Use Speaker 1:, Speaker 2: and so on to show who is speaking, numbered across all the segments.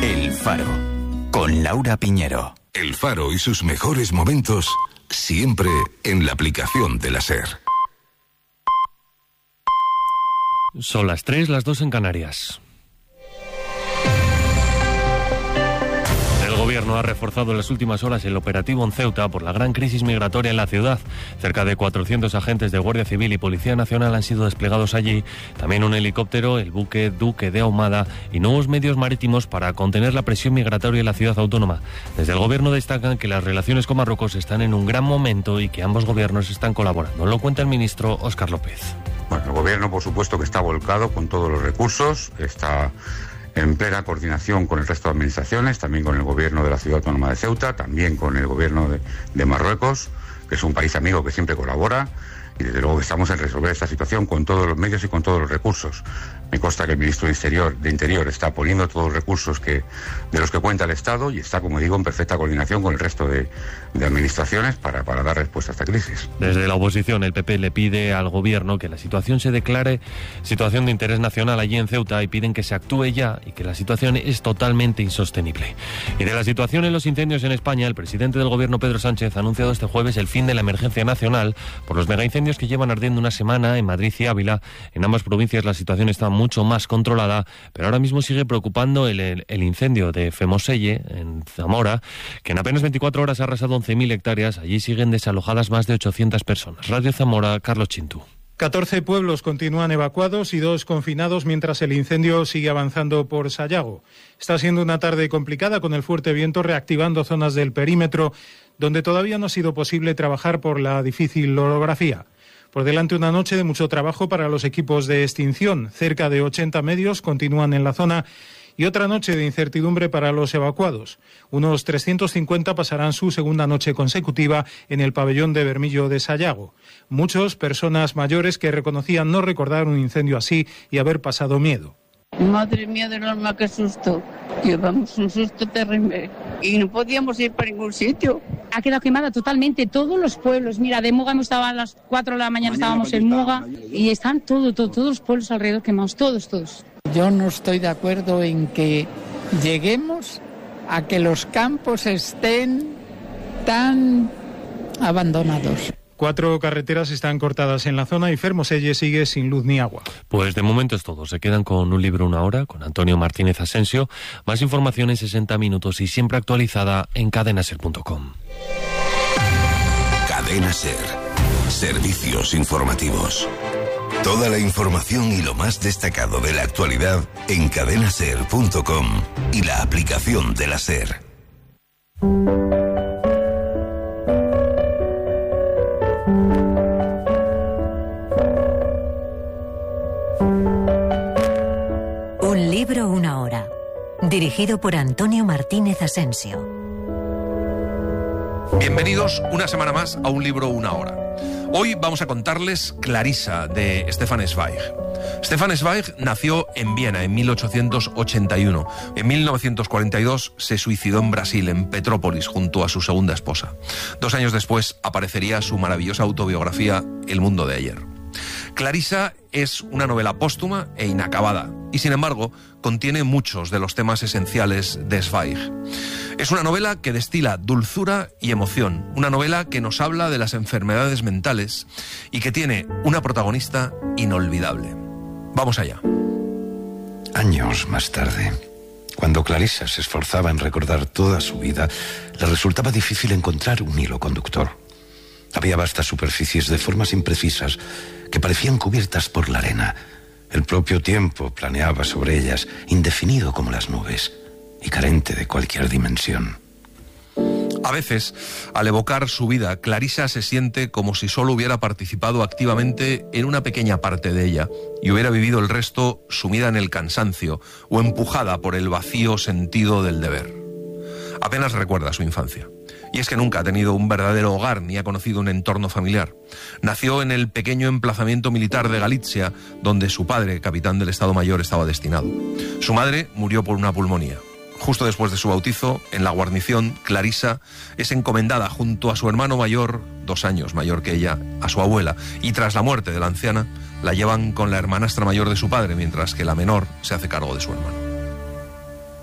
Speaker 1: El Faro, con Laura Piñero.
Speaker 2: El Faro y sus mejores momentos, siempre en la aplicación de la SER.
Speaker 3: Son las 3, las 2 en Canarias. El Gobierno ha reforzado en las últimas horas el operativo en Ceuta por la gran crisis migratoria en la ciudad. Cerca de 400 agentes de Guardia Civil y Policía Nacional han sido desplegados allí. También un helicóptero, el buque Duque de Ahumada y nuevos medios marítimos para contener la presión migratoria en la ciudad autónoma. Desde el Gobierno destacan que las relaciones con Marruecos están en un gran momento y que ambos gobiernos están colaborando. Lo cuenta el ministro Óscar López.
Speaker 4: Bueno, el Gobierno, por supuesto, que está volcado con todos los recursos, está en plena coordinación con el resto de administraciones, también con el Gobierno de la Ciudad Autónoma de Ceuta, también con el Gobierno de Marruecos, que es un país amigo que siempre colabora, y desde luego que estamos en resolver esta situación con todos los medios y con todos los recursos. Me consta que el ministro de Interior está poniendo todos los recursos de los que cuenta el Estado y está, como digo, en perfecta coordinación con el resto de administraciones para dar respuesta a esta crisis.
Speaker 3: Desde la oposición, el PP le pide al Gobierno que la situación se declare situación de interés nacional allí en Ceuta y piden que se actúe ya y que la situación es totalmente insostenible. Y de la situación en los incendios en España, el presidente del Gobierno, Pedro Sánchez, ha anunciado este jueves el fin de la emergencia nacional por los megaincendios que llevan ardiendo una semana en Madrid y Ávila. En ambas provincias la situación está mucho más controlada, pero ahora mismo sigue preocupando el incendio de Femoselle, en Zamora, que en apenas 24 horas ha arrasado 11.000 hectáreas. Allí siguen desalojadas más de 800 personas. Radio Zamora, Carlos Chintu.
Speaker 5: 14 pueblos continúan evacuados y 2 confinados mientras el incendio sigue avanzando por Sayago. Está siendo una tarde complicada con el fuerte viento reactivando zonas del perímetro donde todavía no ha sido posible trabajar por la difícil orografía. Por delante una noche de mucho trabajo para los equipos de extinción. Cerca de 80 medios continúan en la zona y otra noche de incertidumbre para los evacuados. Unos 350 pasarán su segunda noche consecutiva en el pabellón de Bermillo de Sayago. Muchos, personas mayores que reconocían no recordar un incendio así y haber pasado miedo.
Speaker 6: Madre mía del alma, qué susto. Llevamos un susto terrible y no podíamos ir para ningún sitio.
Speaker 7: Ha quedado quemada totalmente todos los pueblos. Mira, de Muga hemos estado a las 4 de la mañana estábamos en Muga y están todos los pueblos alrededor quemados, todos.
Speaker 8: Yo no estoy de acuerdo en que lleguemos a que los campos estén tan abandonados.
Speaker 5: 4 carreteras están cortadas en la zona y Fermoselle sigue sin luz ni agua.
Speaker 3: Pues de momento es todo. Se quedan con Un libro, una hora, con Antonio Martínez Asensio. Más información en 60 minutos y siempre actualizada en cadenaser.com.
Speaker 2: Cadena SER. Servicios informativos. Toda la información y lo más destacado de la actualidad en cadenaser.com y la aplicación de la SER.
Speaker 9: Un libro, una hora. Dirigido por Antonio Martínez Asensio.
Speaker 10: Bienvenidos una semana más a Un libro, una hora. Hoy vamos a contarles Clarissa, de Stefan Zweig. Stefan Zweig nació en Viena en 1881. En 1942 se suicidó en Brasil, en Petrópolis, junto a su segunda esposa. 2 años después aparecería su maravillosa autobiografía El mundo de ayer. Clarissa es una novela póstuma e inacabada y, sin embargo, contiene muchos de los temas esenciales de Zweig. Es una novela que destila dulzura y emoción, una novela que nos habla de las enfermedades mentales y que tiene una protagonista inolvidable. Vamos allá.
Speaker 11: Años más tarde, cuando Clarissa se esforzaba en recordar toda su vida, le resultaba difícil encontrar un hilo conductor. Había vastas superficies de formas imprecisas que parecían cubiertas por la arena. El propio tiempo planeaba sobre ellas, indefinido como las nubes y carente de cualquier dimensión.
Speaker 10: A veces, al evocar su vida, Clarissa se siente como si solo hubiera participado activamente en una pequeña parte de ella y hubiera vivido el resto sumida en el cansancio o empujada por el vacío sentido del deber. Apenas recuerda su infancia. Y es que nunca ha tenido un verdadero hogar ni ha conocido un entorno familiar. Nació en el pequeño emplazamiento militar de Galitzia, donde su padre, capitán del Estado Mayor, estaba destinado. Su madre murió por una pulmonía. Justo después de su bautizo, en la guarnición, Clarissa es encomendada junto a su hermano mayor, 2 años mayor que ella, a su abuela, y tras la muerte de la anciana, la llevan con la hermanastra mayor de su padre, mientras que la menor se hace cargo de su hermano.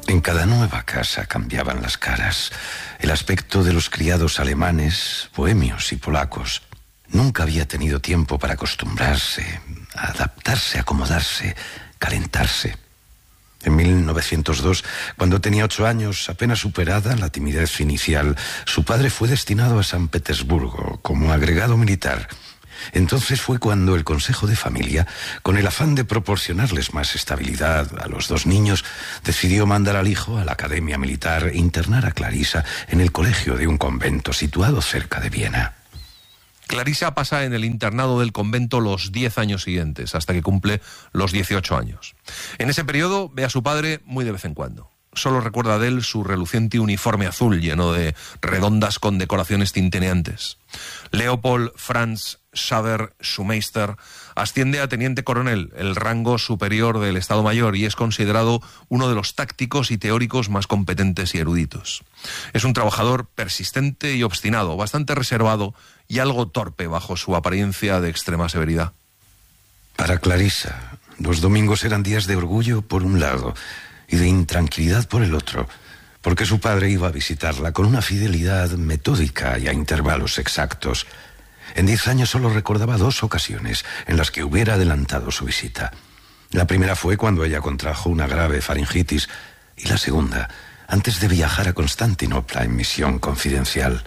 Speaker 11: En cada nueva casa cambiaban las caras. El aspecto de los criados alemanes, bohemios y polacos. Nunca había tenido tiempo para acostumbrarse, adaptarse, acomodarse, calentarse. En 1902, cuando tenía 8 años, apenas superada la timidez inicial, su padre fue destinado a San Petersburgo como agregado militar. Entonces fue cuando el Consejo de Familia, con el afán de proporcionarles más estabilidad a los 2 niños, decidió mandar al hijo a la Academia Militar e internar a Clarisa en el colegio de un convento situado cerca de Viena.
Speaker 10: Clarisa pasa en el internado del convento los 10 años siguientes, hasta que cumple los 18 años. En ese periodo ve a su padre muy de vez en cuando. Solo recuerda de él su reluciente uniforme azul lleno de redondas condecoraciones tintineantes. Leopold Franz Xaver Schumeister asciende a teniente coronel, el rango superior del Estado Mayor, y es considerado uno de los tácticos y teóricos más competentes y eruditos. Es un trabajador persistente y obstinado, bastante reservado y algo torpe bajo su apariencia de extrema severidad.
Speaker 11: Para Clarisa, los domingos eran días de orgullo por un lado y de intranquilidad por el otro, porque su padre iba a visitarla con una fidelidad metódica y a intervalos exactos. En 10 años solo recordaba 2 ocasiones en las que hubiera adelantado su visita. La primera fue cuando ella contrajo una grave faringitis y la segunda, antes de viajar a Constantinopla en misión confidencial.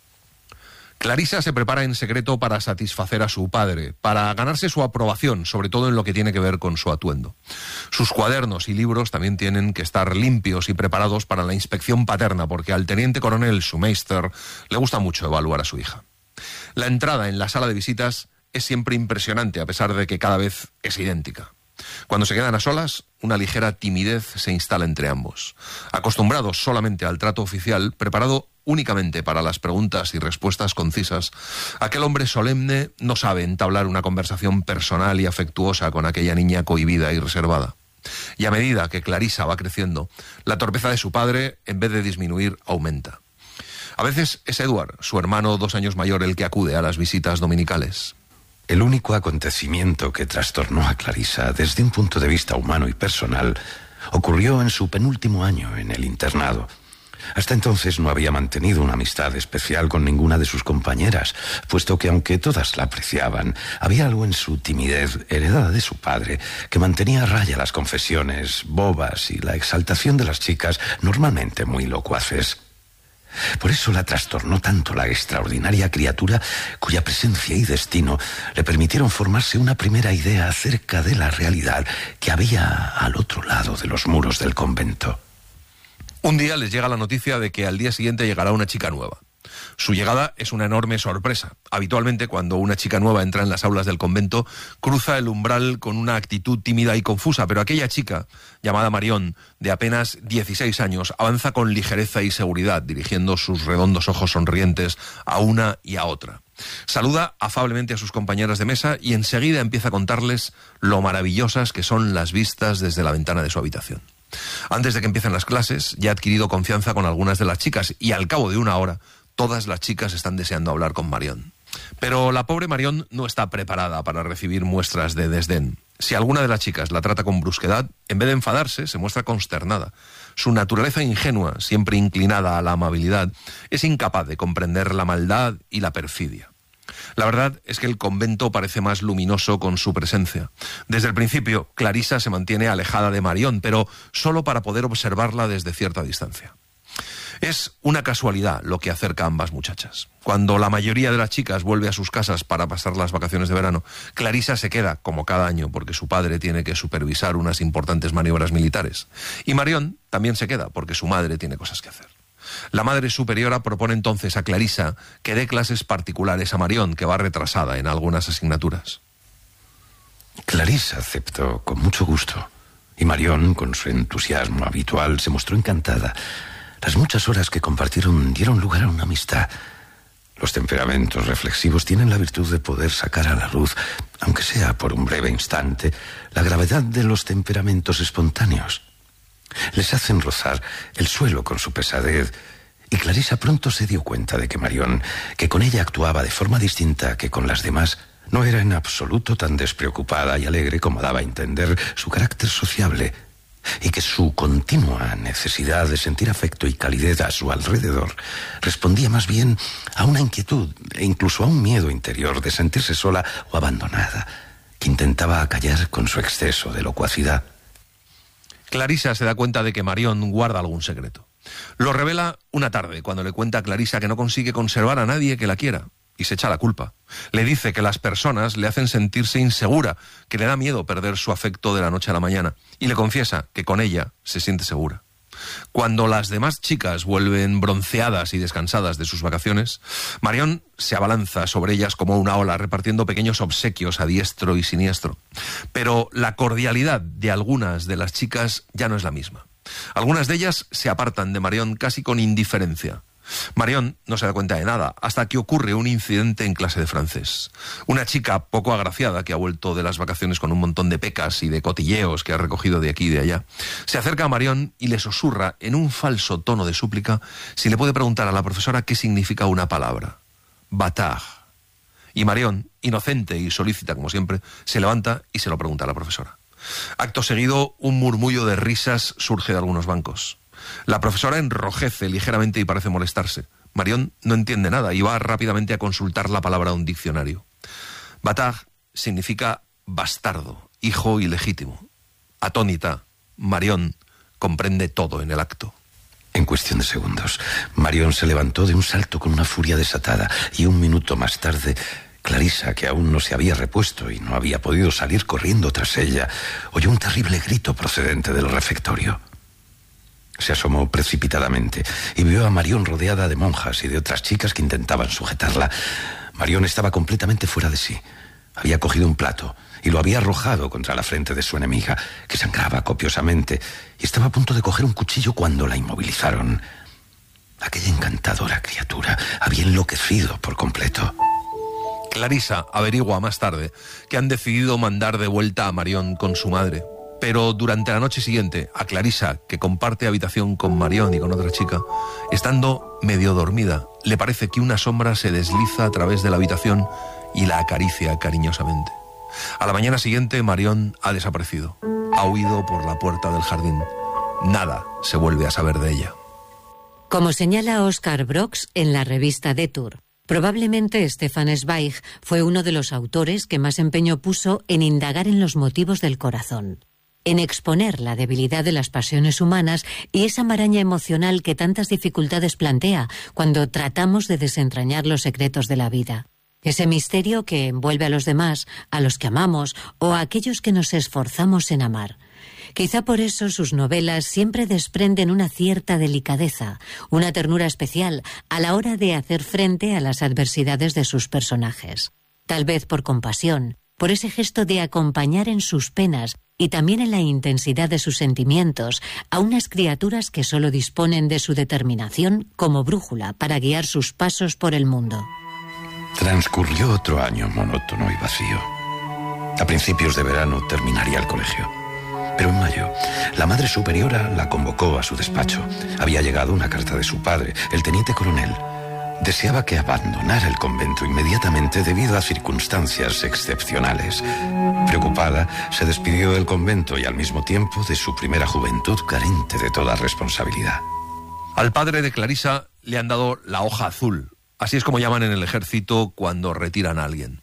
Speaker 10: Clarisa se prepara en secreto para satisfacer a su padre, para ganarse su aprobación, sobre todo en lo que tiene que ver con su atuendo. Sus cuadernos y libros también tienen que estar limpios y preparados para la inspección paterna, porque al teniente coronel Schumeister le gusta mucho evaluar a su hija. La entrada en la sala de visitas es siempre impresionante, a pesar de que cada vez es idéntica. Cuando se quedan a solas, una ligera timidez se instala entre ambos. Acostumbrados solamente al trato oficial, preparado únicamente para las preguntas y respuestas concisas, aquel hombre solemne no sabe entablar una conversación personal y afectuosa con aquella niña cohibida y reservada. Y a medida que Clarisa va creciendo, la torpeza de su padre, en vez de disminuir, aumenta. A veces es Edward, su hermano 2 años mayor, el que acude a las visitas dominicales.
Speaker 11: El único acontecimiento que trastornó a Clarisa desde un punto de vista humano y personal ocurrió en su penúltimo año en el internado. Hasta entonces no había mantenido una amistad especial con ninguna de sus compañeras, puesto que aunque todas la apreciaban, había algo en su timidez heredada de su padre que mantenía a raya las confesiones bobas y la exaltación de las chicas normalmente muy locuaces. Por eso la trastornó tanto la extraordinaria criatura cuya presencia y destino le permitieron formarse una primera idea acerca de la realidad que había al otro lado de los muros del convento.
Speaker 10: Un día les llega la noticia de que al día siguiente llegará una chica nueva. Su llegada es una enorme sorpresa. Habitualmente, cuando una chica nueva entra en las aulas del convento, cruza el umbral con una actitud tímida y confusa, pero aquella chica, llamada Marion, de apenas 16 años, avanza con ligereza y seguridad, dirigiendo sus redondos ojos sonrientes a una y a otra. Saluda afablemente a sus compañeras de mesa y enseguida empieza a contarles lo maravillosas que son las vistas desde la ventana de su habitación. Antes de que empiecen las clases, ya ha adquirido confianza con algunas de las chicas y al cabo de 1 hora, todas las chicas están deseando hablar con Marion. Pero la pobre Marion no está preparada para recibir muestras de desdén. Si alguna de las chicas la trata con brusquedad, en vez de enfadarse, se muestra consternada. Su naturaleza ingenua, siempre inclinada a la amabilidad, es incapaz de comprender la maldad y la perfidia. La verdad es que el convento parece más luminoso con su presencia. Desde el principio, Clarisa se mantiene alejada de Marion, pero solo para poder observarla desde cierta distancia. Es una casualidad lo que acerca a ambas muchachas. Cuando la mayoría de las chicas vuelve a sus casas para pasar las vacaciones de verano, Clarisa se queda, como cada año, porque su padre tiene que supervisar unas importantes maniobras militares. Y Marion también se queda, porque su madre tiene cosas que hacer. La madre superiora propone entonces a Clarisa que dé clases particulares a Marion, que va retrasada en algunas asignaturas.
Speaker 11: Clarisa aceptó con mucho gusto, y Marion, con su entusiasmo habitual, se mostró encantada. Las muchas horas que compartieron dieron lugar a una amistad. Los temperamentos reflexivos tienen la virtud de poder sacar a la luz, aunque sea por un breve instante, la gravedad de los temperamentos espontáneos. Les hacen rozar el suelo con su pesadez, y Clarisa pronto se dio cuenta de que Marion, que con ella actuaba de forma distinta que con las demás, no era en absoluto tan despreocupada y alegre como daba a entender su carácter sociable. y que su continua necesidad de sentir afecto y calidez a su alrededor respondía más bien a una inquietud e incluso a un miedo interior de sentirse sola o abandonada, que intentaba acallar con su exceso de locuacidad.
Speaker 10: Clarisa se da cuenta de que Marion guarda algún secreto. Lo revela una tarde, cuando le cuenta a Clarisa que no consigue conservar a nadie que la quiera, y se echa la culpa. Le dice que las personas le hacen sentirse insegura, que le da miedo perder su afecto de la noche a la mañana, y le confiesa que con ella se siente segura. Cuando las demás chicas vuelven bronceadas y descansadas de sus vacaciones, Marion se abalanza sobre ellas como una ola, repartiendo pequeños obsequios a diestro y siniestro. Pero la cordialidad de algunas de las chicas ya no es la misma. Algunas de ellas se apartan de Marion casi con indiferencia. Marion no se da cuenta de nada hasta que ocurre un incidente en clase de francés. Una chica poco agraciada, que ha vuelto de las vacaciones con un montón de pecas y de cotilleos que ha recogido de aquí y de allá, se acerca a Marion y le susurra en un falso tono de súplica si le puede preguntar a la profesora qué significa una palabra: bâtard. Y Marion, inocente y solícita como siempre, se levanta y se lo pregunta a la profesora. Acto seguido, un murmullo de risas surge de algunos bancos. La profesora enrojece ligeramente y parece molestarse. Marion no entiende nada y va rápidamente a consultar la palabra a un diccionario. Bâtard significa bastardo, hijo ilegítimo. Atónita, Marion comprende todo en el acto.
Speaker 11: En cuestión de segundos, Marion se levantó de un salto con una furia desatada y un minuto más tarde, Clarisa, que aún no se había repuesto y no había podido salir corriendo tras ella, oyó un terrible grito procedente del refectorio. Se asomó precipitadamente y vio a Marion rodeada de monjas y de otras chicas que intentaban sujetarla. Marion estaba completamente fuera de sí. Había cogido un plato y lo había arrojado contra la frente de su enemiga, que sangraba copiosamente, y estaba a punto de coger un cuchillo cuando la inmovilizaron. Aquella encantadora criatura había enloquecido por completo.
Speaker 10: Clarisa averigua más tarde que han decidido mandar de vuelta a Marion con su madre. Pero durante la noche siguiente, a Clarisa, que comparte habitación con Marion y con otra chica, estando medio dormida, le parece que una sombra se desliza a través de la habitación y la acaricia cariñosamente. A la mañana siguiente, Marion ha desaparecido. Ha huido por la puerta del jardín. Nada se vuelve a saber de ella.
Speaker 9: Como señala Oscar Brox en la revista Detour, probablemente Stefan Zweig fue uno de los autores que más empeño puso en indagar en los motivos del corazón, en exponer la debilidad de las pasiones humanas y esa maraña emocional que tantas dificultades plantea cuando tratamos de desentrañar los secretos de la vida. Ese misterio que envuelve a los demás, a los que amamos o a aquellos que nos esforzamos en amar. Quizá por eso sus novelas siempre desprenden una cierta delicadeza, una ternura especial a la hora de hacer frente a las adversidades de sus personajes. Tal vez por compasión, por ese gesto de acompañar en sus penas y también en la intensidad de sus sentimientos a unas criaturas que solo disponen de su determinación como brújula para guiar sus pasos por el mundo.
Speaker 11: Transcurrió otro año monótono y vacío. A principios de verano terminaría el colegio. Pero en mayo, la madre superiora la convocó a su despacho. Había llegado una carta de su padre, el teniente coronel. Deseaba que abandonara el convento inmediatamente debido a circunstancias excepcionales. Preocupada, se despidió del convento y al mismo tiempo de su primera juventud carente de toda responsabilidad.
Speaker 10: Al padre de Clarisa le han dado la hoja azul. Así es como llaman en el ejército cuando retiran a alguien.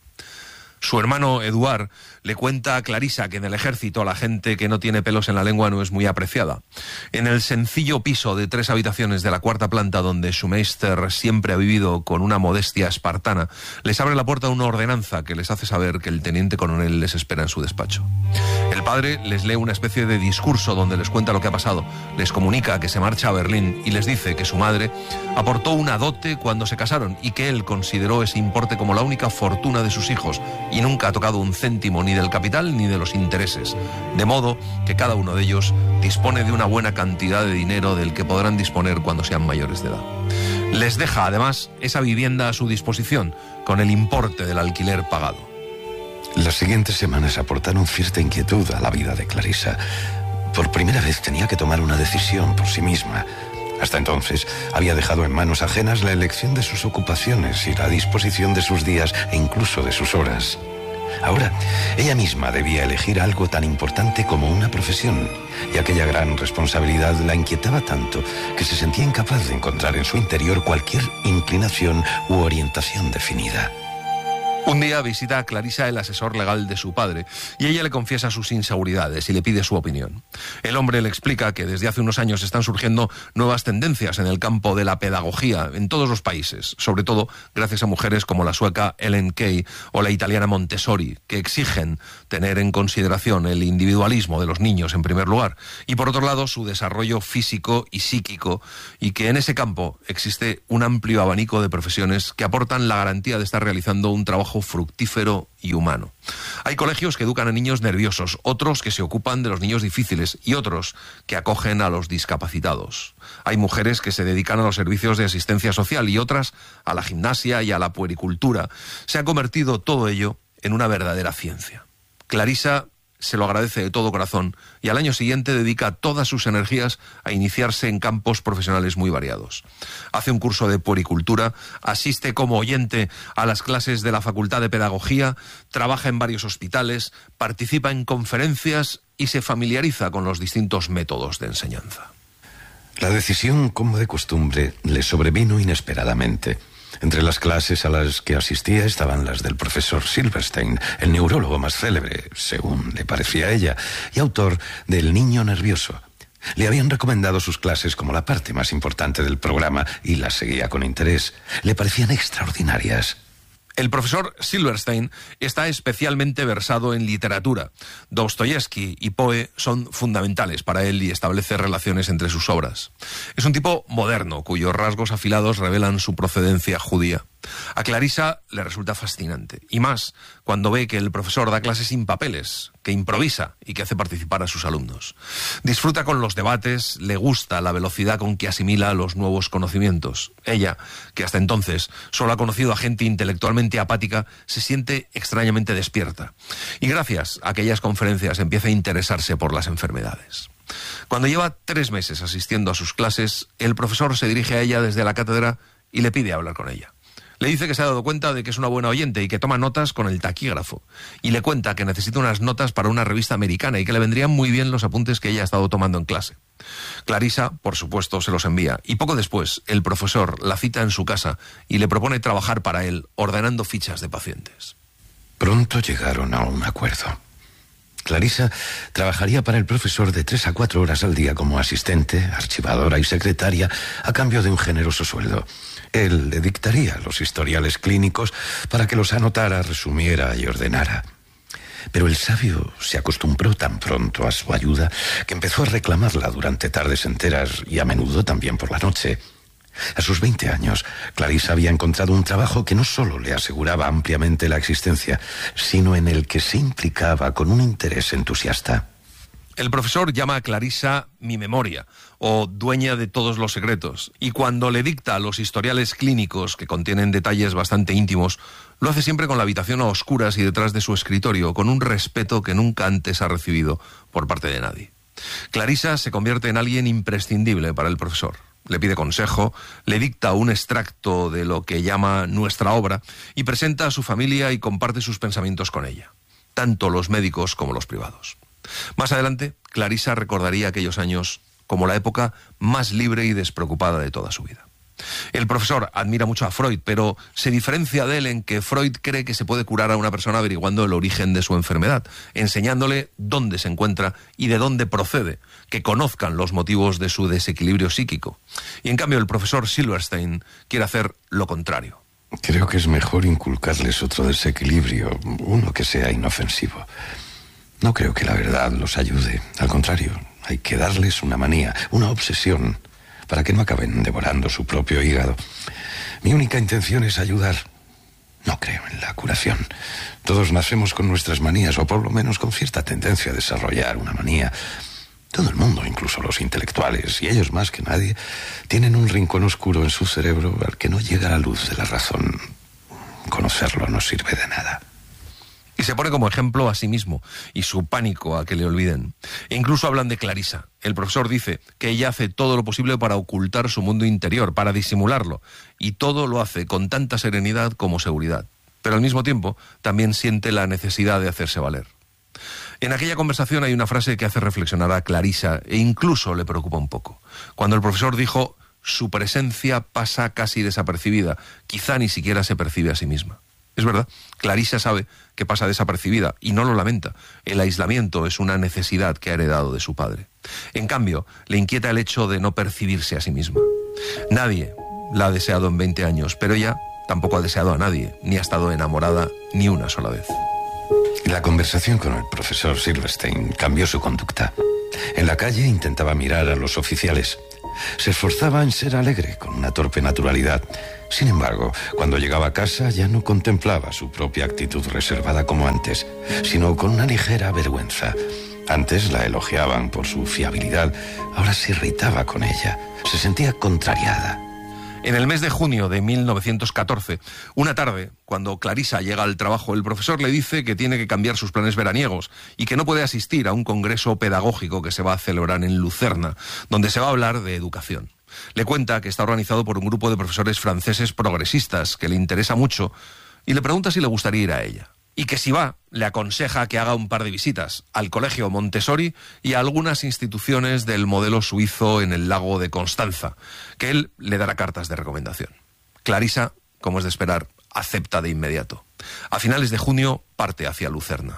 Speaker 10: Su hermano Eduard le cuenta a Clarisa que en el ejército la gente que no tiene pelos en la lengua no es muy apreciada. En el sencillo piso de 3 habitaciones de la 4ª planta, donde su meister siempre ha vivido con una modestia espartana, les abre la puerta una ordenanza que les hace saber que el teniente coronel les espera en su despacho. El padre les lee una especie de discurso donde les cuenta lo que ha pasado, les comunica que se marcha a Berlín y les dice que su madre aportó una dote cuando se casaron y que él consideró ese importe como la única fortuna de sus hijos y nunca ha tocado un céntimo ni del capital ni de los intereses, de modo que cada uno de ellos dispone de una buena cantidad de dinero del que podrán disponer cuando sean mayores de edad. Les deja además esa vivienda a su disposición con el importe del alquiler pagado.
Speaker 11: Las siguientes semanas aportaron cierta inquietud a la vida de Clarisa. Por primera vez tenía que tomar una decisión por sí misma. Hasta entonces había dejado en manos ajenas la elección de sus ocupaciones y la disposición de sus días e incluso de sus horas. Ahora, ella misma debía elegir algo tan importante como una profesión, y aquella gran responsabilidad la inquietaba tanto que se sentía incapaz de encontrar en su interior cualquier inclinación u orientación definida.
Speaker 10: Un día visita a Clarisa el asesor legal de su padre y ella le confiesa sus inseguridades y le pide su opinión. El hombre le explica que desde hace unos años están surgiendo nuevas tendencias en el campo de la pedagogía en todos los países, sobre todo gracias a mujeres como la sueca Ellen Key o la italiana Montessori, que exigen tener en consideración el individualismo de los niños en primer lugar y por otro lado su desarrollo físico y psíquico, y que en ese campo existe un amplio abanico de profesiones que aportan la garantía de estar realizando un trabajo fructífero y humano. Hay colegios que educan a niños nerviosos, otros que se ocupan de los niños difíciles y otros que acogen a los discapacitados. Hay mujeres que se dedican a los servicios de asistencia social y otras a la gimnasia y a la puericultura. Se ha convertido todo ello en una verdadera ciencia. Clarisa se lo agradece de todo corazón y al año siguiente dedica todas sus energías a iniciarse en campos profesionales muy variados. Hace un curso de puericultura, asiste como oyente a las clases de la Facultad de Pedagogía, trabaja en varios hospitales, participa en conferencias y se familiariza con los distintos métodos de enseñanza.
Speaker 11: La decisión, como de costumbre, le sobrevino inesperadamente. Entre las clases a las que asistía estaban las del profesor Silverstein, el neurólogo más célebre, según le parecía a ella, y autor del Niño Nervioso. Le habían recomendado sus clases como la parte más importante del programa y las seguía con interés. Le parecían extraordinarias.
Speaker 10: El profesor Silverstein está especialmente versado en literatura. Dostoyevsky y Poe son fundamentales para él y establece relaciones entre sus obras. Es un tipo moderno, cuyos rasgos afilados revelan su procedencia judía. A Clarisa le resulta fascinante, y más cuando ve que el profesor da clases sin papeles, que improvisa y que hace participar a sus alumnos. Disfruta con los debates, le gusta la velocidad con que asimila los nuevos conocimientos. Ella, que hasta entonces solo ha conocido a gente intelectualmente apática, se siente extrañamente despierta. Y gracias a aquellas conferencias empieza a interesarse por las enfermedades. Cuando lleva 3 meses asistiendo a sus clases, el profesor se dirige a ella desde la cátedra y le pide hablar con ella. Le dice que se ha dado cuenta de que es una buena oyente y que toma notas con el taquígrafo. Y le cuenta que necesita unas notas para una revista americana y que le vendrían muy bien los apuntes que ella ha estado tomando en clase. Clarisa, por supuesto, se los envía. Y poco después, el profesor la cita en su casa y le propone trabajar para él, ordenando fichas de pacientes.
Speaker 11: Pronto llegaron a un acuerdo. Clarisa trabajaría para el profesor de 3 a 4 horas al día como asistente, archivadora y secretaria a cambio de un generoso sueldo. Él le dictaría los historiales clínicos para que los anotara, resumiera y ordenara. Pero el sabio se acostumbró tan pronto a su ayuda que empezó a reclamarla durante tardes enteras y a menudo también por la noche. A sus 20 años, Clarisa había encontrado un trabajo que no solo le aseguraba ampliamente la existencia, sino en el que se implicaba con un interés entusiasta.
Speaker 10: El profesor llama a Clarisa mi memoria, o dueña de todos los secretos, y cuando le dicta los historiales clínicos, que contienen detalles bastante íntimos, lo hace siempre con la habitación a oscuras y detrás de su escritorio, con un respeto que nunca antes ha recibido por parte de nadie. Clarisa se convierte en alguien imprescindible para el profesor. Le pide consejo, le dicta un extracto de lo que llama nuestra obra y presenta a su familia y comparte sus pensamientos con ella, tanto los médicos como los privados. Más adelante, Clarisa recordaría aquellos años como la época más libre y despreocupada de toda su vida. El profesor admira mucho a Freud, pero se diferencia de él en que Freud cree que se puede curar a una persona averiguando el origen de su enfermedad, enseñándole dónde se encuentra y de dónde procede, que conozcan los motivos de su desequilibrio psíquico. Y en cambio el profesor Silverstein quiere hacer lo contrario.
Speaker 11: Creo que es mejor inculcarles otro desequilibrio, uno que sea inofensivo. No creo que la verdad los ayude. Al contrario, hay que darles una manía, una obsesión, para que no acaben devorando su propio hígado. Mi única intención es ayudar. No creo en la curación. Todos nacemos con nuestras manías, o por lo menos con cierta tendencia a desarrollar una manía. Todo el mundo, incluso los intelectuales, y ellos más que nadie, tienen un rincón oscuro en su cerebro al que no llega la luz de la razón. Conocerlo no sirve de nada.
Speaker 10: Y se pone como ejemplo a sí mismo y su pánico a que le olviden. E incluso hablan de Clarisa. El profesor dice que ella hace todo lo posible para ocultar su mundo interior, para disimularlo, y todo lo hace con tanta serenidad como seguridad. pero al mismo tiempo también siente la necesidad de hacerse valer. En aquella conversación hay una frase que hace reflexionar a Clarisa e incluso le preocupa un poco. Cuando el profesor dijo: su presencia pasa casi desapercibida, quizá ni siquiera se percibe a sí misma. Es verdad, Clarisa sabe que pasa desapercibida y no lo lamenta. El aislamiento es una necesidad que ha heredado de su padre. En cambio, le inquieta el hecho de no percibirse a sí misma. Nadie la ha deseado en 20 años, pero ella tampoco ha deseado a nadie, ni ha estado enamorada ni una sola vez.
Speaker 11: La conversación con el profesor Silverstein cambió su conducta. En la calle intentaba mirar a los oficiales. Se esforzaba en ser alegre con una torpe naturalidad. Sin embargo, cuando llegaba a casa ya no contemplaba su propia actitud reservada como antes, sino con una ligera vergüenza. Antes la elogiaban por su fiabilidad, ahora se irritaba con ella, se sentía contrariada.
Speaker 10: En el mes de junio de 1914, una tarde, cuando Clarisa llega al trabajo, el profesor le dice que tiene que cambiar sus planes veraniegos y que no puede asistir a un congreso pedagógico que se va a celebrar en Lucerna, donde se va a hablar de educación. Le cuenta que está organizado por un grupo de profesores franceses progresistas que le interesa mucho y le pregunta si le gustaría ir a ella. Y que si va, le aconseja que haga un par de visitas al Colegio Montessori y a algunas instituciones del modelo suizo en el lago de Constanza, que él le dará cartas de recomendación. Clarisa, como es de esperar, acepta de inmediato. A finales de junio parte hacia Lucerna.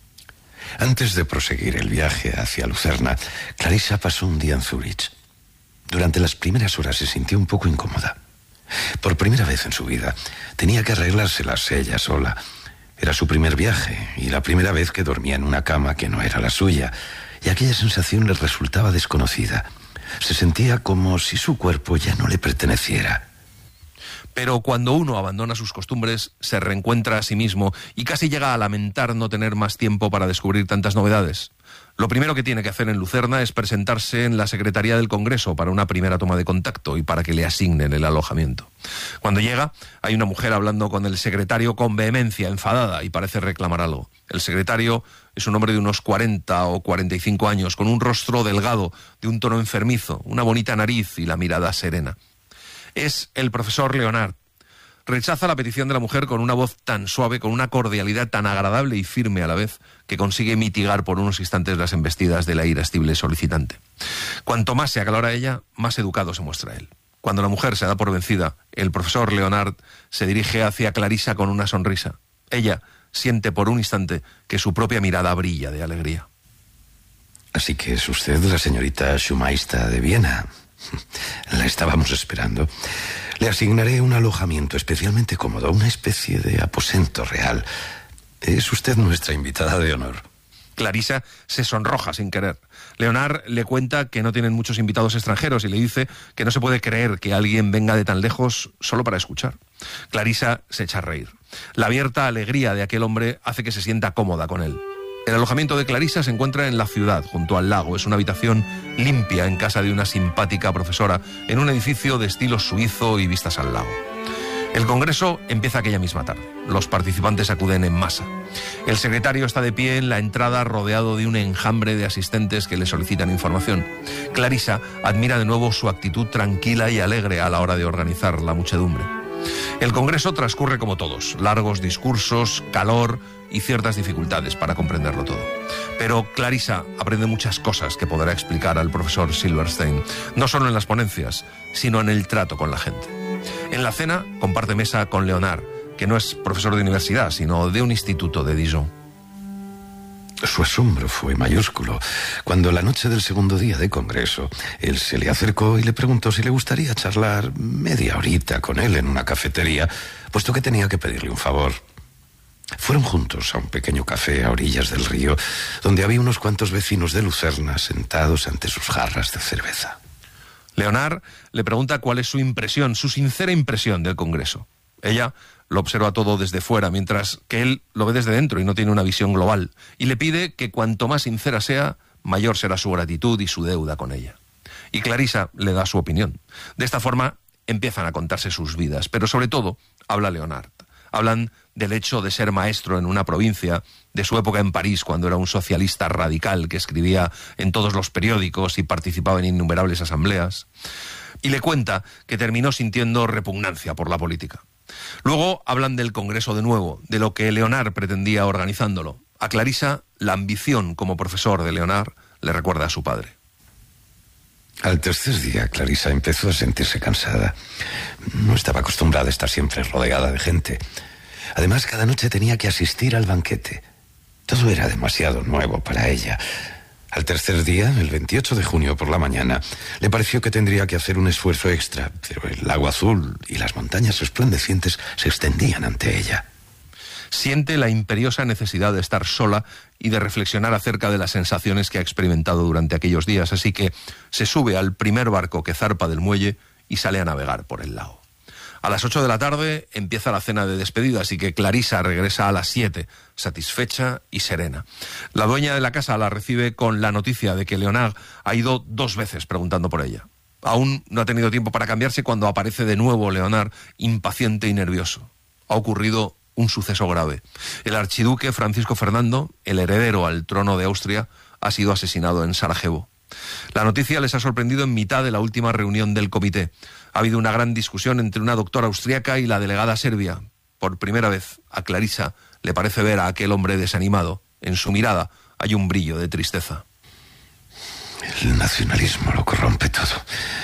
Speaker 11: Antes de proseguir el viaje hacia Lucerna, Clarisa pasó un día en Zúrich. Durante las primeras horas se sintió un poco incómoda. Por primera vez en su vida, tenía que arreglárselas ella sola. Era su primer viaje y la primera vez que dormía en una cama que no era la suya, y aquella sensación le resultaba desconocida. Se sentía como si su cuerpo ya no le perteneciera.
Speaker 10: Pero cuando uno abandona sus costumbres, se reencuentra a sí mismo y casi llega a lamentar no tener más tiempo para descubrir tantas novedades. Lo primero que tiene que hacer en Lucerna es presentarse en la Secretaría del Congreso para una primera toma de contacto y para que le asignen el alojamiento. Cuando llega, hay una mujer hablando con el secretario con vehemencia, enfadada, y parece reclamar algo. El secretario es un hombre de unos 40 o 45 años, con un rostro delgado, de un tono enfermizo, una bonita nariz y la mirada serena. Es el profesor Leonard. Rechaza la petición de la mujer con una voz tan suave, con una cordialidad tan agradable y firme a la vez, que consigue mitigar por unos instantes las embestidas de la irascible solicitante. Cuanto más se acalora ella, más educado se muestra él. Cuando la mujer se da por vencida, el profesor Leonard se dirige hacia Clarisa con una sonrisa. Ella siente por un instante que su propia mirada brilla de alegría.
Speaker 11: Así que es usted la señorita Schumeister de Viena. La estábamos esperando. Le asignaré un alojamiento especialmente cómodo, una especie de aposento real. Es usted nuestra invitada de honor.
Speaker 10: Clarisa se sonroja sin querer. Leonard le cuenta que no tienen muchos invitados extranjeros y le dice que no se puede creer que alguien venga de tan lejos solo para escuchar. Clarisa se echa a reír. La abierta alegría de aquel hombre hace que se sienta cómoda con él. El alojamiento de Clarisa se encuentra en la ciudad, junto al lago. Es una habitación limpia en casa de una simpática profesora, en un edificio de estilo suizo y vistas al lago. El congreso empieza aquella misma tarde. Los participantes acuden en masa. El secretario está de pie en la entrada, rodeado de un enjambre de asistentes que le solicitan información. Clarisa admira de nuevo su actitud tranquila y alegre a la hora de organizar la muchedumbre. El congreso transcurre como todos, largos discursos, calor y ciertas dificultades para comprenderlo todo. Pero Clarisa aprende muchas cosas que podrá explicar al profesor Silverstein, no solo en las ponencias, sino en el trato con la gente. En la cena comparte mesa con Leonard, que no es profesor de universidad, sino de un instituto de Dijon.
Speaker 11: Su asombro fue mayúsculo cuando la noche del segundo día de congreso él se le acercó y le preguntó si le gustaría charlar media horita con él en una cafetería, puesto que tenía que pedirle un favor. Fueron juntos a un pequeño café a orillas del río, donde había unos cuantos vecinos de Lucerna sentados ante sus jarras de cerveza.
Speaker 10: Leonard le pregunta cuál es su impresión, su sincera impresión del congreso. Ella lo observa todo desde fuera, mientras que él lo ve desde dentro y no tiene una visión global, y le pide que cuanto más sincera sea, mayor será su gratitud y su deuda con ella. Y Clarisa le da su opinión. De esta forma empiezan a contarse sus vidas, pero sobre todo habla Leonard. Hablan del hecho de ser maestro en una provincia, de su época en París cuando era un socialista radical que escribía en todos los periódicos y participaba en innumerables asambleas. Y le cuenta que terminó sintiendo repugnancia por la política. Luego hablan del Congreso de nuevo, de lo que Leonard pretendía organizándolo. A Clarissa, la ambición como profesor de Leonard le recuerda a su padre.
Speaker 11: Al tercer día, Clarissa empezó a sentirse cansada. No estaba acostumbrada a estar siempre rodeada de gente. Además, cada noche tenía que asistir al banquete. Todo era demasiado nuevo para ella. Al tercer día, el 28 de junio por la mañana, le pareció que tendría que hacer un esfuerzo extra, pero el lago azul y las montañas resplandecientes se extendían ante ella.
Speaker 10: Siente la imperiosa necesidad de estar sola y de reflexionar acerca de las sensaciones que ha experimentado durante aquellos días, así que se sube al primer barco que zarpa del muelle y sale a navegar por el lago. A las 8 de la tarde empieza la cena de despedida, así que Clarissa regresa a las 7, satisfecha y serena. La dueña de la casa la recibe con la noticia de que Leonard ha ido 2 veces preguntando por ella. Aún no ha tenido tiempo para cambiarse cuando aparece de nuevo Leonard, impaciente y nervioso. Ha ocurrido un suceso grave. El archiduque Francisco Fernando, el heredero al trono de Austria, ha sido asesinado en Sarajevo. La noticia les ha sorprendido en mitad de la última reunión del comité. Ha habido una gran discusión entre una doctora austriaca y la delegada serbia. Por primera vez, a Clarissa le parece ver a aquel hombre desanimado. En su mirada hay un brillo de tristeza.
Speaker 11: El nacionalismo lo corrompe todo.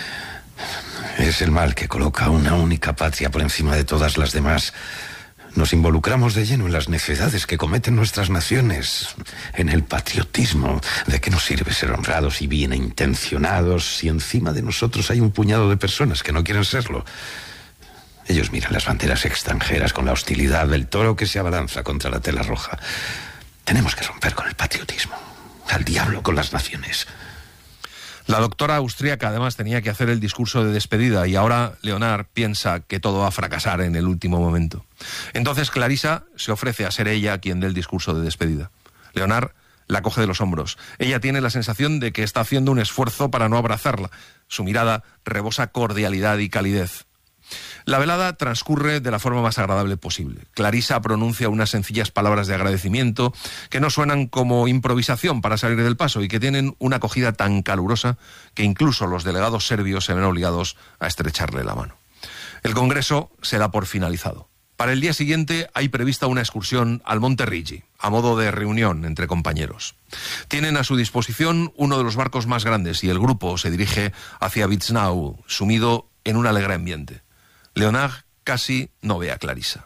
Speaker 11: Es el mal que coloca a una única patria por encima de todas las demás. Nos involucramos de lleno en las necedades que cometen nuestras naciones, en el patriotismo. ¿De qué nos sirve ser honrados y bien intencionados si encima de nosotros hay un puñado de personas que no quieren serlo? Ellos miran las banderas extranjeras con la hostilidad del toro que se abalanza contra la tela roja. Tenemos que romper con el patriotismo. Al diablo con las naciones.
Speaker 10: La doctora austríaca además tenía que hacer el discurso de despedida y ahora Leonard piensa que todo va a fracasar en el último momento. Entonces Clarissa se ofrece a ser ella quien dé el discurso de despedida. Leonard la coge de los hombros. Ella tiene la sensación de que está haciendo un esfuerzo para no abrazarla. Su mirada rebosa cordialidad y calidez. La velada transcurre de la forma más agradable posible. Clarissa pronuncia unas sencillas palabras de agradecimiento que no suenan como improvisación para salir del paso y que tienen una acogida tan calurosa que incluso los delegados serbios se ven obligados a estrecharle la mano. El congreso se da por finalizado. Para el día siguiente hay prevista una excursión al Monte Rigi, a modo de reunión entre compañeros. Tienen a su disposición uno de los barcos más grandes y el grupo se dirige hacia Vitznau, sumido en un alegre ambiente. Leonard casi no ve a Clarissa.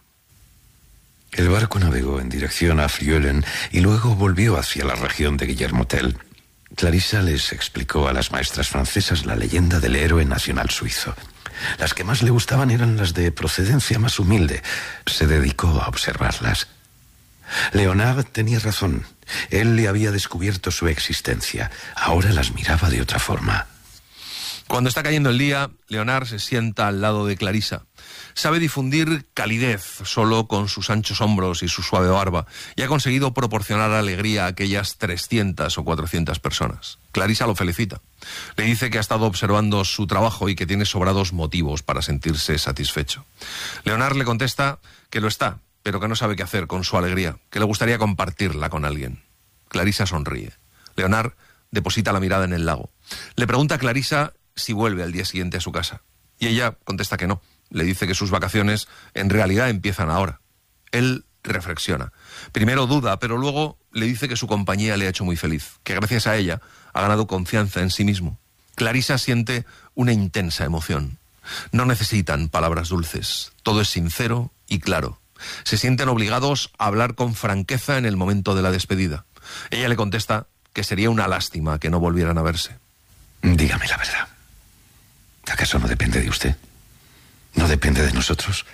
Speaker 11: El barco navegó en dirección a Friulen y luego volvió hacia la región de Guillermo Tell. Clarissa les explicó a las maestras francesas la leyenda del héroe nacional suizo. Las que más le gustaban eran las de procedencia más humilde. Se dedicó a observarlas. Leonard tenía razón. Él le había descubierto su existencia. Ahora las miraba de otra forma.
Speaker 10: Cuando está cayendo el día, Leonard se sienta al lado de Clarissa. Sabe difundir calidez solo con sus anchos hombros y su suave barba y ha conseguido proporcionar alegría a aquellas 300 o 400 personas. Clarissa lo felicita. Le dice que ha estado observando su trabajo y que tiene sobrados motivos para sentirse satisfecho. Leonard le contesta que lo está, pero que no sabe qué hacer con su alegría, que le gustaría compartirla con alguien. Clarissa sonríe. Leonard deposita la mirada en el lago. Le pregunta a Clarissa si vuelve al día siguiente a su casa. Y ella contesta que no. Le dice que sus vacaciones en realidad empiezan ahora. Él reflexiona. Primero duda, pero luego le dice que su compañía le ha hecho muy feliz, que gracias a ella ha ganado confianza en sí mismo. Clarissa siente una intensa emoción. No necesitan palabras dulces. Todo es sincero y claro. Se sienten obligados a hablar con franqueza en el momento de la despedida. Ella le contesta que sería una lástima que no volvieran a verse.
Speaker 11: Dígame la verdad. ¿Acaso no depende de usted? ¿No depende de nosotros?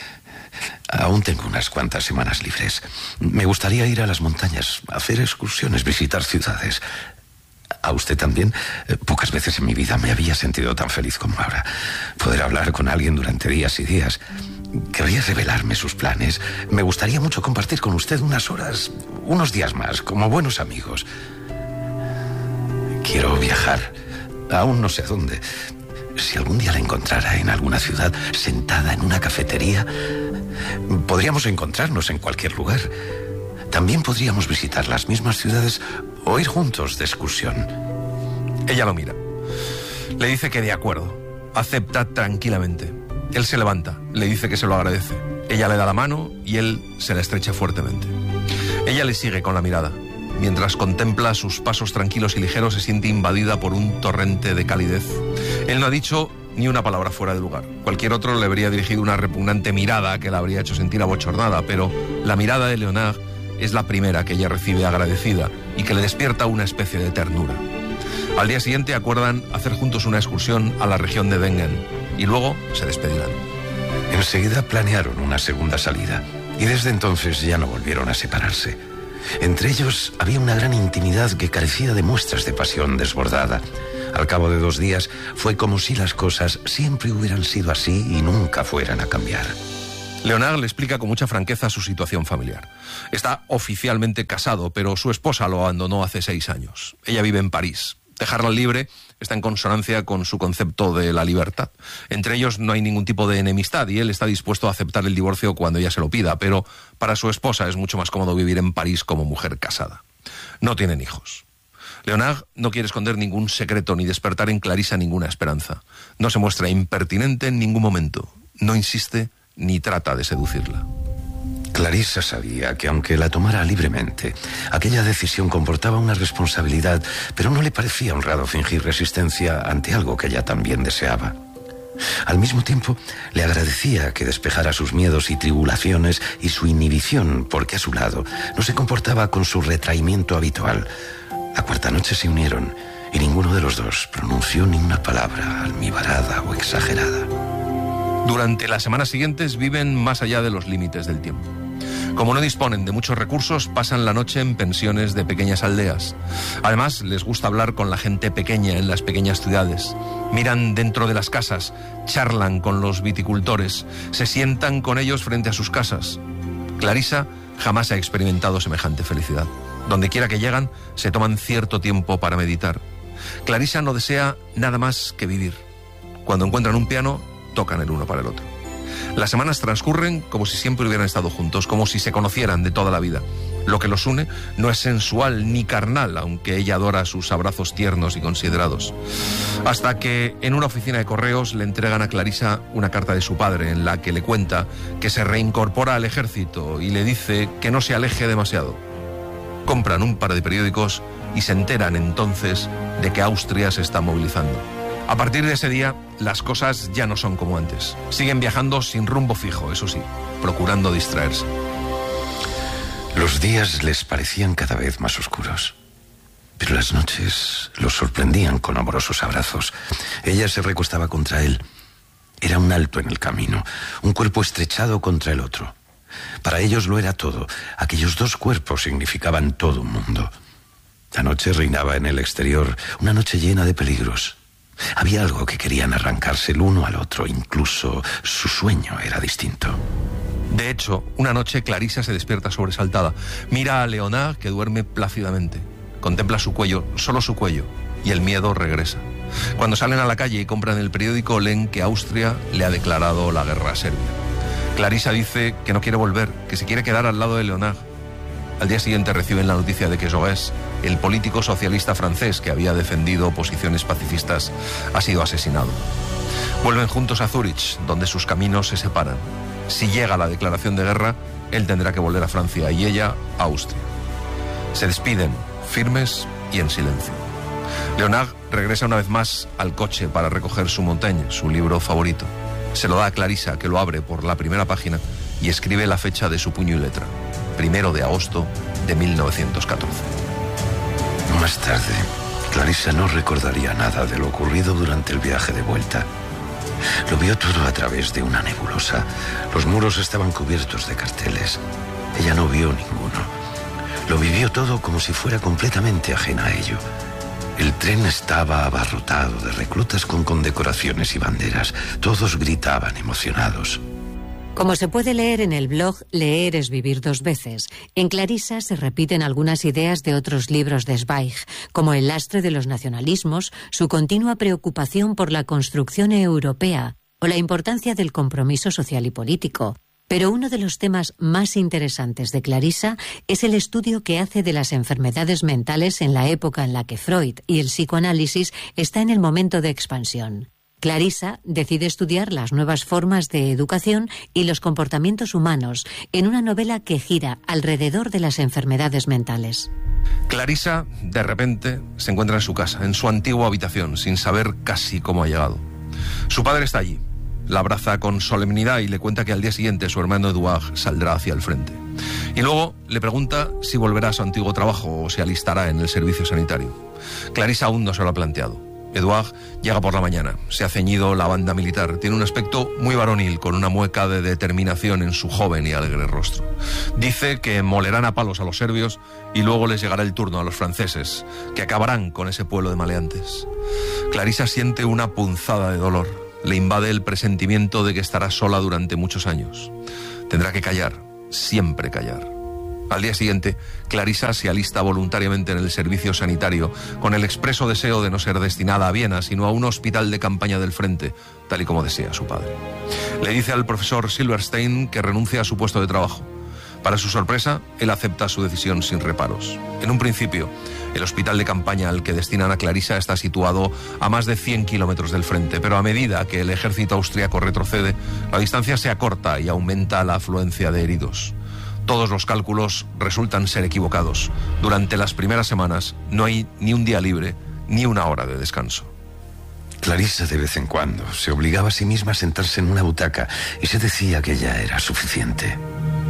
Speaker 11: Aún tengo unas cuantas semanas libres. Me gustaría ir a las montañas, hacer excursiones, visitar ciudades. ¿A usted también? Pocas veces en mi vida me había sentido tan feliz como ahora. Poder hablar con alguien durante días y días. ¿Querría revelarme sus planes? Me gustaría mucho compartir con usted unas horas, unos días más, como buenos amigos. Quiero viajar. Aún no sé a dónde. Si algún día la encontrara en alguna ciudad, sentada en una cafetería, podríamos encontrarnos en cualquier lugar. También podríamos visitar las mismas ciudades o ir juntos de excursión.
Speaker 10: Ella lo mira. Le dice que de acuerdo. Acepta tranquilamente. Él se levanta, le dice que se lo agradece. Ella le da la mano y él se la estrecha fuertemente. Ella le sigue con la mirada. Mientras contempla sus pasos tranquilos y ligeros, se siente invadida por un torrente de calidez. Él no ha dicho ni una palabra fuera de lugar. Cualquier otro le habría dirigido una repugnante mirada que la habría hecho sentir abochornada, pero la mirada de Leonard es la primera que ella recibe agradecida y que le despierta una especie de ternura. Al día siguiente acuerdan hacer juntos una excursión a la región de Wengen y luego se despedirán.
Speaker 11: Enseguida planearon una segunda salida y desde entonces ya no volvieron a separarse. Entre ellos había una gran intimidad que carecía de muestras de pasión desbordada. Al cabo de 2 días fue como si las cosas siempre hubieran sido así y nunca fueran a cambiar.
Speaker 10: Leonard le explica con mucha franqueza su situación familiar. Está oficialmente casado, pero su esposa lo abandonó hace 6 años. Ella vive en París. Dejarla libre está en consonancia con su concepto de la libertad. Entre ellos no hay ningún tipo de enemistad y él está dispuesto a aceptar el divorcio cuando ella se lo pida, pero para su esposa es mucho más cómodo vivir en París como mujer casada. No tienen hijos. Leonard no quiere esconder ningún secreto ni despertar en Clarissa ninguna esperanza. No se muestra impertinente en ningún momento. No insiste ni trata de seducirla.
Speaker 11: Clarissa sabía que aunque la tomara libremente, aquella decisión comportaba una responsabilidad, pero no le parecía honrado fingir resistencia ante algo que ella también deseaba. Al mismo tiempo, le agradecía que despejara sus miedos y tribulaciones y su inhibición, porque a su lado no se comportaba con su retraimiento habitual. La cuarta noche se unieron y ninguno de los dos pronunció ni una palabra almibarada o exagerada.
Speaker 10: Durante las semanas siguientes viven más allá de los límites del tiempo. Como no disponen de muchos recursos, pasan la noche en pensiones de pequeñas aldeas. Además, les gusta hablar con la gente pequeña en las pequeñas ciudades. Miran dentro de las casas, charlan con los viticultores, se sientan con ellos frente a sus casas. Clarissa jamás ha experimentado semejante felicidad. Donde quiera que llegan, se toman cierto tiempo para meditar. Clarissa no desea nada más que vivir. Cuando encuentran un piano, tocan el uno para el otro. Las semanas transcurren como si siempre hubieran estado juntos, como si se conocieran de toda la vida. Lo que los une no es sensual ni carnal, aunque ella adora sus abrazos tiernos y considerados. Hasta que en una oficina de correos le entregan a Clarissa una carta de su padre en la que le cuenta que se reincorpora al ejército y le dice que no se aleje demasiado. Compran un par de periódicos y se enteran entonces de que Austria se está movilizando. A partir de ese día, las cosas ya no son como antes. Siguen viajando sin rumbo fijo, eso sí, procurando distraerse.
Speaker 11: Los días les parecían cada vez más oscuros, pero las noches los sorprendían con amorosos abrazos. Ella se recostaba contra él. Era un alto en el camino, un cuerpo estrechado contra el otro. Para ellos lo era todo. Aquellos 2 cuerpos significaban todo un mundo. La noche reinaba en el exterior, una noche llena de peligros. Había algo que querían arrancarse el uno al otro, incluso su sueño era distinto.
Speaker 10: De hecho, una noche Clarissa se despierta sobresaltada. Mira a Leonard, que duerme plácidamente. Contempla su cuello, solo su cuello, y el miedo regresa. Cuando salen a la calle y compran el periódico, leen que Austria le ha declarado la guerra a Serbia. Clarissa dice que no quiere volver, que se quiere quedar al lado de Leonard. Al día siguiente reciben la noticia de que Jaurès, el político socialista francés que había defendido posiciones pacifistas, ha sido asesinado. Vuelven juntos a Zúrich, donde sus caminos se separan. Si llega la declaración de guerra, él tendrá que volver a Francia y ella a Austria. Se despiden, firmes y en silencio. Leonard regresa una vez más al coche para recoger su Montaigne, su libro favorito. Se lo da a Clarissa, que lo abre por la primera página y escribe la fecha de su puño y letra. 1 de agosto de 1914.
Speaker 11: Más tarde, Clarissa no recordaría nada de lo ocurrido durante el viaje de vuelta. Lo vio todo a través de una nebulosa. Los muros estaban cubiertos de carteles. Ella no vio ninguno. Lo vivió todo como si fuera completamente ajena a ello. El tren estaba abarrotado de reclutas con condecoraciones y banderas. Todos gritaban emocionados.
Speaker 9: Como se puede leer en el blog Leer es vivir 2 veces, en Clarissa se repiten algunas ideas de otros libros de Zweig, como el lastre de los nacionalismos, su continua preocupación por la construcción europea o la importancia del compromiso social y político. Pero uno de los temas más interesantes de Clarissa es el estudio que hace de las enfermedades mentales en la época en la que Freud y el psicoanálisis está en el momento de expansión. Clarisa decide estudiar las nuevas formas de educación y los comportamientos humanos en una novela que gira alrededor de las enfermedades mentales.
Speaker 10: Clarisa, de repente, se encuentra en su casa, en su antigua habitación, sin saber casi cómo ha llegado. Su padre está allí, la abraza con solemnidad y le cuenta que al día siguiente su hermano Eduard saldrá hacia el frente. Y luego le pregunta si volverá a su antiguo trabajo o se alistará en el servicio sanitario. Clarisa aún no se lo ha planteado. Eduard llega por la mañana, se ha ceñido la banda militar, tiene un aspecto muy varonil, con una mueca de determinación en su joven y alegre rostro. Dice que molerán a palos a los serbios y luego les llegará el turno a los franceses, que acabarán con ese pueblo de maleantes. Clarisa siente una punzada de dolor, le invade el presentimiento de que estará sola durante muchos años. Tendrá que callar, siempre callar. Al día siguiente, Clarisa se alista voluntariamente en el servicio sanitario, con el expreso deseo de no ser destinada a Viena, sino a un hospital de campaña del frente, tal y como desea su padre. Le dice al profesor Silverstein que renuncia a su puesto de trabajo. Para su sorpresa, él acepta su decisión sin reparos. En un principio, el hospital de campaña al que destinan a Clarisa está situado a más de 100 kilómetros del frente, pero a medida que el ejército austríaco retrocede, la distancia se acorta y aumenta la afluencia de heridos. Todos los cálculos resultan ser equivocados. Durante las primeras semanas no hay ni un día libre, ni una hora de descanso.
Speaker 11: Clarisa de vez en cuando se obligaba a sí misma a sentarse en una butaca y se decía que ya era suficiente.